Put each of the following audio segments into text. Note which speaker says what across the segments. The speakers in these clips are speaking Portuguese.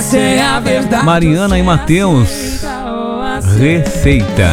Speaker 1: essa é a verdade.
Speaker 2: Mariana e Matheus, Receita.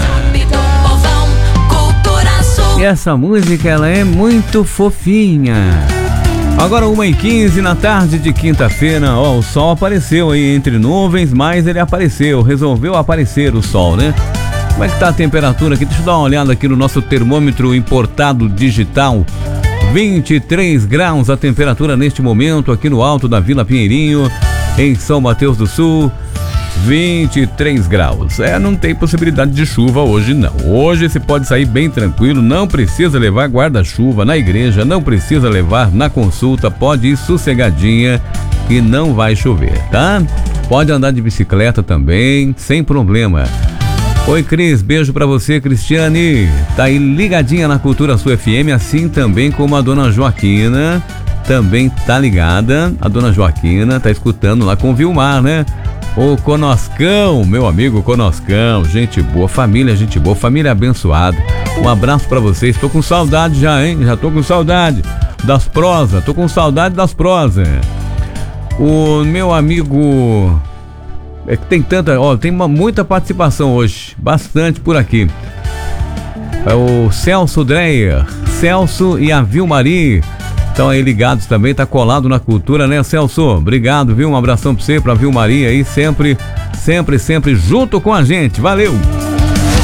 Speaker 2: E essa música, ela é muito fofinha. Agora 1h15 na tarde de quinta-feira. Ó, o sol apareceu aí entre nuvens, mas ele apareceu, resolveu aparecer o sol, né? Como é que tá a temperatura aqui? Deixa eu dar uma olhada aqui no nosso termômetro importado digital. 23 graus a temperatura neste momento aqui no alto da Vila Pinheirinho, em São Mateus do Sul. 23 graus. Não tem possibilidade de chuva hoje, não. Hoje você pode sair bem tranquilo, não precisa levar guarda-chuva na igreja, não precisa levar na consulta, pode ir sossegadinha e não vai chover, tá? Pode andar de bicicleta também, sem problema. Oi, Cris, beijo pra você, Cristiane. Tá aí ligadinha na Cultura Sul FM, assim também como a dona Joaquina, também tá ligada. A dona Joaquina tá escutando lá com o Vilmar, né? O Conoscão, meu amigo Conoscão, gente boa, família abençoada. Um abraço pra vocês, tô com saudade já, hein? Já tô com saudade das prosas, tô com saudade das prosas. O meu amigo, tem tanta, tem muita participação hoje, bastante por aqui. É o Celso Dreyer, Celso e a Vilmari. Estão aí ligados também, tá colado na cultura, né, Celso? Obrigado, viu? Um abração pra você, pra Vilmaria aí, sempre junto com a gente. Valeu!